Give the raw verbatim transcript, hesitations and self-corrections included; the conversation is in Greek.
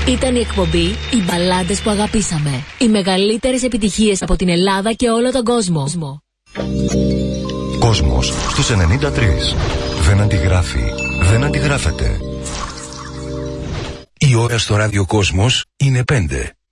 Ήταν η εκπομπή «Οι μπαλάντες που αγαπήσαμε». Οι μεγαλύτερες επιτυχίες από την Ελλάδα και όλο τον κόσμο. Κόσμος στους ενενήντα τρία. Δεν αντιγράφει. Δεν αντιγράφεται. Η ώρα στο ραδιοκόσμος είναι πέντε.